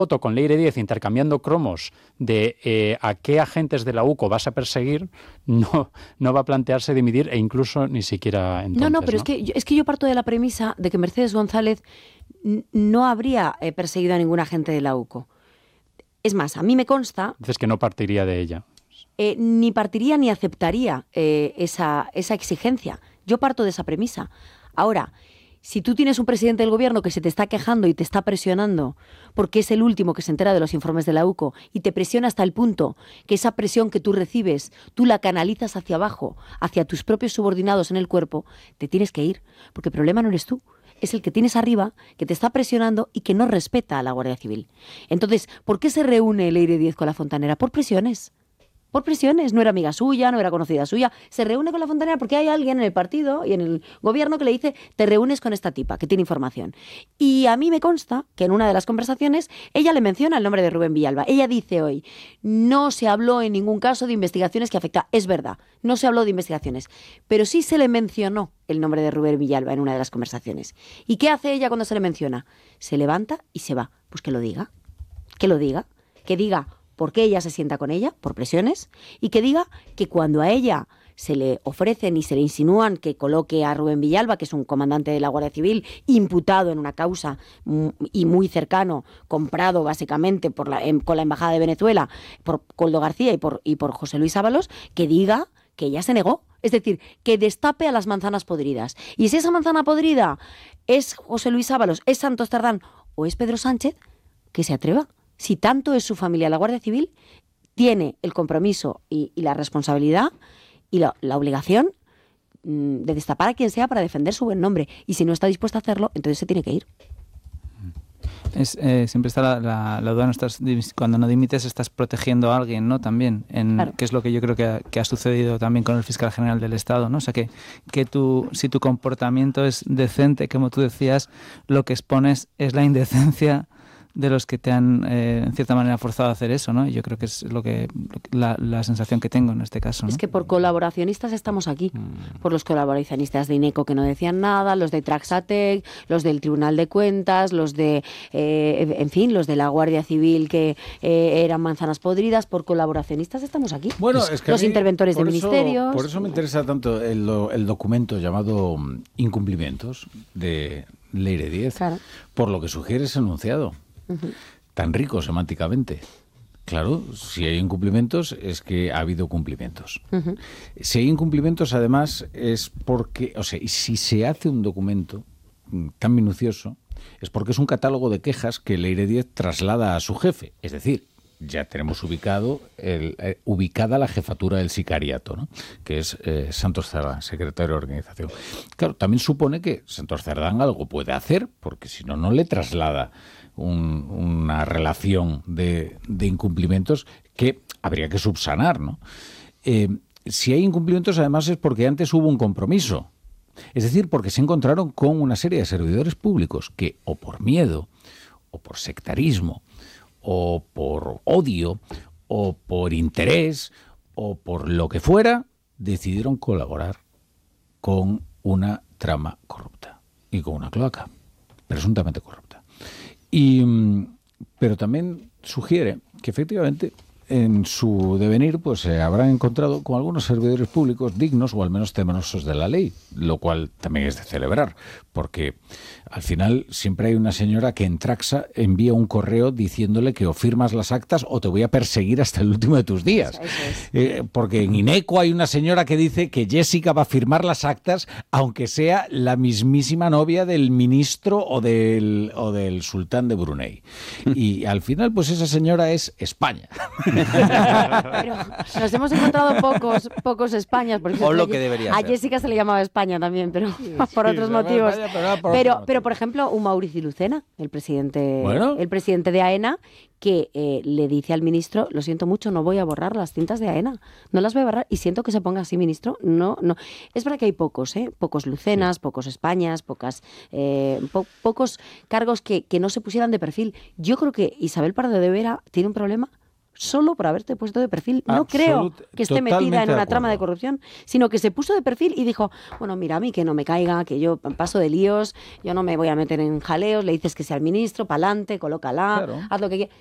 foto con Leire Díez intercambiando cromos de a qué agentes de la UCO vas a perseguir, no va a plantearse dimitir e incluso ni siquiera entonces. No, pero es que yo parto de la premisa de que Mercedes González no habría perseguido a ningún agente de la UCO. Es más, a mí me consta... Dices que no partiría de ella. Ni partiría ni aceptaría esa exigencia. Yo parto de esa premisa. Ahora, si tú tienes un presidente del gobierno que se te está quejando y te está presionando porque es el último que se entera de los informes de la UCO y te presiona hasta el punto que esa presión que tú recibes, tú la canalizas hacia abajo, hacia tus propios subordinados en el cuerpo, te tienes que ir. Porque el problema no eres tú. Es el que tienes arriba, que te está presionando y que no respeta a la Guardia Civil. Entonces, ¿por qué se reúne Leire Díez con la Fontanera? Por presiones. Por presiones, no era amiga suya, no era conocida suya, se reúne con la Fontanera porque hay alguien en el partido y en el gobierno que le dice, te reúnes con esta tipa, que tiene información. Y a mí me consta que en una de las conversaciones ella le menciona el nombre de Rubén Villalba. Ella dice hoy, no se habló en ningún caso de investigaciones que afectan. Es verdad, no se habló de investigaciones, pero sí se le mencionó el nombre de Rubén Villalba en una de las conversaciones. ¿Y qué hace ella cuando se le menciona? Se levanta y se va. Pues que lo diga, que lo diga, que diga por qué ella se sienta con ella, por presiones, y que diga que cuando a ella se le ofrecen y se le insinúan que coloque a Rubén Villalba, que es un comandante de la Guardia Civil, imputado en una causa y muy cercano, comprado básicamente con la Embajada de Venezuela, por Koldo García y por José Luis Ábalos, que diga que ella se negó. Es decir, que destape a las manzanas podridas. Y si esa manzana podrida es José Luis Ábalos, es Santos Cerdán o es Pedro Sánchez, que se atreva. Si tanto es su familia la Guardia Civil, tiene el compromiso y la responsabilidad y la obligación de destapar a quien sea para defender su buen nombre. Y si no está dispuesta a hacerlo, entonces se tiene que ir. Siempre está la duda, cuando no dimites estás protegiendo a alguien, ¿no? También, Claro. que es lo que yo creo que ha sucedido también con el fiscal general del Estado, ¿no? O sea, si tu comportamiento es decente, como tú decías, lo que expones es la indecencia de los que te han, en cierta manera, forzado a hacer eso, ¿no? Y yo creo que es la sensación que tengo en este caso, ¿no? Es que por colaboracionistas estamos aquí. Por los colaboracionistas de INECO que no decían nada, los de Traxatec, los del Tribunal de Cuentas, los de, en fin, los de la Guardia Civil que eran manzanas podridas. Por colaboracionistas estamos aquí. Bueno, es que los interventores de ministerios. Por eso me interesa tanto el documento llamado Incumplimientos de Leire Díez, Claro. por lo que sugiere ese enunciado. Tan rico semánticamente. Claro, si hay incumplimientos es que ha habido cumplimientos. Si hay incumplimientos, además, es porque, o sea, y si se hace un documento tan minucioso, es porque es un catálogo de quejas que Leire Díez traslada a su jefe. Es decir, ya tenemos ubicada la jefatura del sicariato, ¿no? Que es Santos Cerdán, secretario de organización. Claro, también supone que Santos Cerdán algo puede hacer, porque si no, no le traslada una relación de incumplimientos que habría que subsanar, ¿no? Si hay incumplimientos, además, es porque antes hubo un compromiso. Es decir, porque se encontraron con una serie de servidores públicos que, o por miedo, o por sectarismo, o por odio, o por interés, o por lo que fuera, decidieron colaborar con una trama corrupta y con una cloaca presuntamente corrupta. Pero también sugiere que efectivamente en su devenir pues se habrán encontrado con algunos servidores públicos dignos o al menos temerosos de la ley, lo cual también es de celebrar, porque al final siempre hay una señora que en Traxa envía un correo diciéndole que o firmas las actas o te voy a perseguir hasta el último de tus días. Porque en INECO hay una señora que dice que Jessica va a firmar las actas aunque sea la mismísima novia del ministro o del sultán de Brunei. Y al final pues esa señora es España. Pero nos hemos encontrado pocos Españas. Por ejemplo, o lo que debería a ser. Jessica se le llamaba España también, pero por otros motivos. Pero, por ejemplo, un Maurici Lucena, el presidente de AENA, que le dice al ministro, lo siento mucho, no voy a borrar las cintas de AENA, no las voy a borrar y siento que se ponga así, ministro. No. Es verdad que hay pocos Lucenas, pocos Españas, pocos cargos que no se pusieran de perfil. Yo creo que Isabel Pardo de Vera tiene un problema solo por haberte puesto de perfil. No creo que esté metida en una trama de corrupción, sino que se puso de perfil y dijo, bueno, mira, a mí que no me caiga, que yo paso de líos, yo no me voy a meter en jaleos, le dices que sea el ministro, pa'lante, colócala, haz lo que quieras.